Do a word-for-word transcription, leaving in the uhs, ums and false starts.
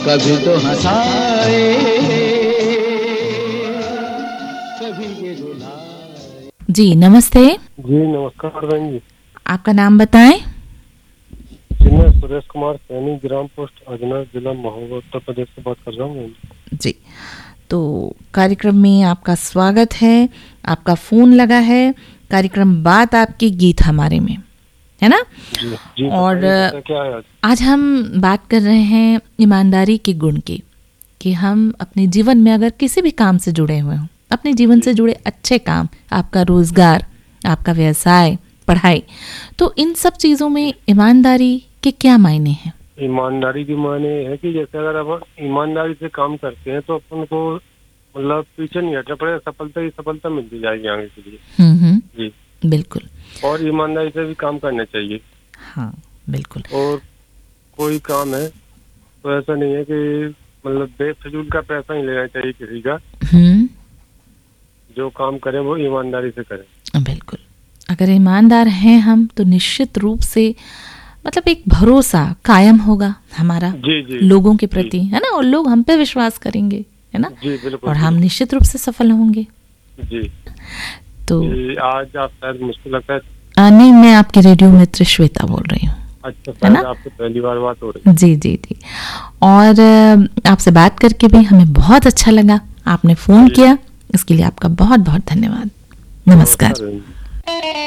कभी तो हंसाए, कभी ये रुलाए। जी नमस्ते। जी नमस्कार बहन जी। आपका नाम बताएं। जी मैं सुरेश कुमार सैनी, ग्राम पोस्ट अजनर, जिला महोबा, उत्तर प्रदेश से बात कर रहा हूँ। जी तो कार्यक्रम में आपका स्वागत है। आपका फ़ोन लगा है, कार्यक्रम बात आपकी गीत हमारे में, है ना। जी जी और बताइए, क्या है आज? आज हम बात कर रहे हैं ईमानदारी के गुण की, कि हम अपने जीवन में अगर किसी भी काम से जुड़े हुए हों, अपने जीवन से जुड़े अच्छे काम, आपका रोज़गार, आपका व्यवसाय, पढ़ाई, तो इन सब चीज़ों में ईमानदारी के क्या मायने हैं? ईमानदारी की माने है कि जैसे अगर अपन ईमानदारी से काम करते हैं तो अपन को मतलब पीछे नहीं हटना पड़ेगा, सफलता ही सफलता मिलती जाएगी आगे के लिए। हम्म हम्म, जी बिल्कुल। और ईमानदारी से भी काम करना चाहिए। हाँ बिल्कुल। और कोई काम है तो ऐसा नहीं है कि मतलब बेफिजूल का पैसा नहीं लेना चाहिए किसी का। हम्म, जो काम करें वो ईमानदारी से करें। बिल्कुल। अगर ईमानदार हैं हम तो निश्चित रूप से मतलब एक भरोसा कायम होगा हमारा जी जी लोगों के प्रति, है ना, और लोग हम पे विश्वास करेंगे, है ना, जी बिल्कुल। और हम निश्चित रूप से सफल होंगे। जी तो जी, आज आप शायद मुझको लगता है। आ, नहीं, मैं आपकी रेडियो मित्र श्वेता बोल रही हूँ। अच्छा, है ना? शायद आपसे पहली बार बात हो रही है। जी जी जी। और अ, आपसे बात करके भी हमें बहुत अच्छा लगा। आपने फ़ोन किया, इसके लिए आपका बहुत बहुत धन्यवाद। नमस्कार। नमस्कार।